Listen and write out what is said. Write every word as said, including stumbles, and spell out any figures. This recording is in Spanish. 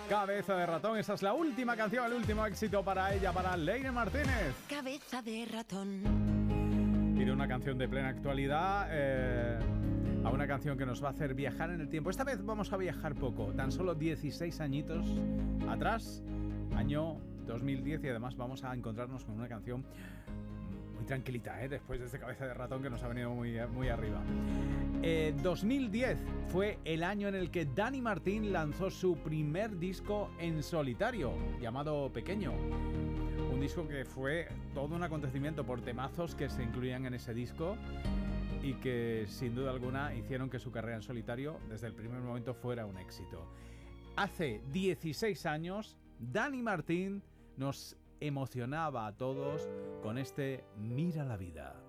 Cabeza de ratón, esa es la última canción, el último éxito para ella, para Leire Martínez. Cabeza de ratón. Y de una canción de plena actualidad eh, a una canción que nos va a hacer viajar en el tiempo. Esta vez vamos a viajar poco, tan solo dieciséis añitos atrás, año dos mil diez, y además vamos a encontrarnos con una canción muy tranquilita, ¿eh? Después de este Cabeza de ratón que nos ha venido muy, muy arriba. Eh, dos mil diez fue el año en el que Dani Martín lanzó su primer disco en solitario, llamado Pequeño. Un disco que fue todo un acontecimiento por temazos que se incluían en ese disco y que sin duda alguna hicieron que su carrera en solitario desde el primer momento fuera un éxito. Hace dieciséis años, Dani Martín nos emocionaba a todos con este Mira la vida.